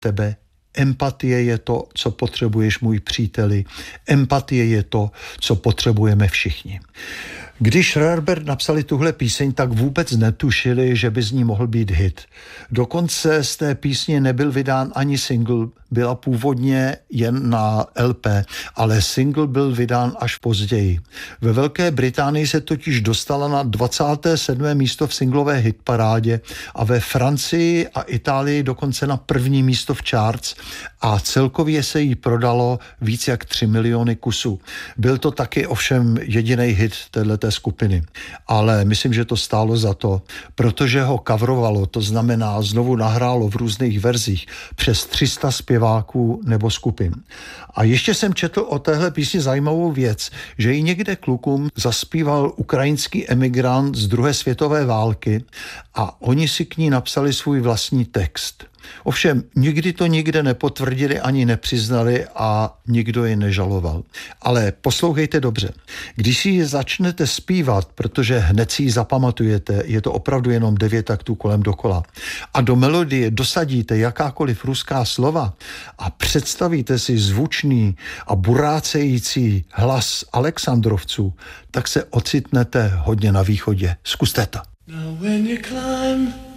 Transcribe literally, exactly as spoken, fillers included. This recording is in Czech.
tebe. Empatie je to, co potřebuješ, můj příteli. Empatie je to, co potřebujeme všichni. Když Herbert napsali tuhle píseň, tak vůbec netušili, že by z ní mohl být hit. Dokonce z té písně nebyl vydán ani single, byla původně jen na el pé, ale single byl vydán až později. Ve Velké Británii se totiž dostala na dvacáté sedmé místo v singlové hitparádě a ve Francii a Itálii dokonce na první místo v charts a celkově se jí prodalo víc jak tři miliony kusů. Byl to taky ovšem jediný hit téhleté skupiny, ale myslím, že to stálo za to, protože ho coverovalo, to znamená znovu nahrálo v různých verzích přes tři sta zpěváků nebo skupin. A ještě jsem četl o téhle písni zajímavou věc, že ji někde klukům zaspíval ukrajinský emigrant z druhé světové války a oni si k ní napsali svůj vlastní text. Ovšem, nikdy to nikde nepotvrdili ani nepřiznali a nikdo je nežaloval. Ale poslouchejte dobře. Když si ji začnete zpívat, protože hned si ji zapamatujete, je to opravdu jenom devět taktů kolem dokola, a do melodie dosadíte jakákoliv ruská slova a představíte si zvučný a burácející hlas Alexandrovců, tak se ocitnete hodně na východě. Zkuste to. Now when you climb